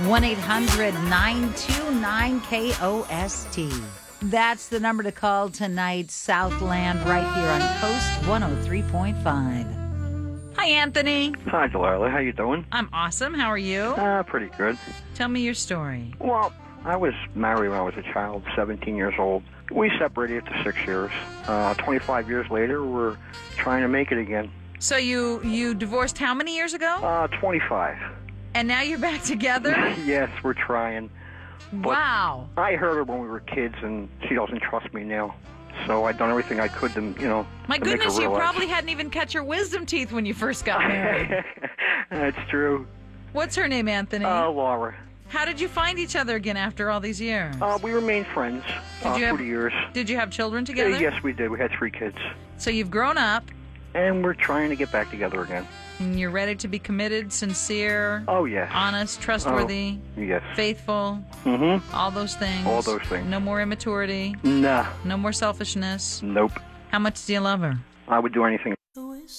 1-800-929-KOST. That's the number to call tonight, Southland, right here on Coast 103.5. Hi, Anthony. Hi, Delilah. How you doing? I'm awesome. How are you? Pretty good. Tell me your story. Well, I was married when I was a child, 17 years old. We separated after 6 years. 25 years later, we're trying to make it again. So you divorced how many years ago? 25. And now you're back together? Yes, we're trying. But Wow. I heard her when we were kids, and she doesn't trust me now. So I've done everything I could to, My to make her goodness, you realize. probably hadn't even cut your wisdom teeth when you first got married. That's true. What's her name, Anthony? Laura. How did you find each other again after all these years? We remained friends for the years. Did you have children together? Yes, we did. We had 3 kids. So you've grown up. And we're trying to get back together again. And you're ready to be committed, sincere, Oh, yes. honest, trustworthy, Yes. faithful, Mm-hmm. all those things. All those things. No more immaturity, Nah. no more selfishness. Nope. How much do you love her? I would do anything.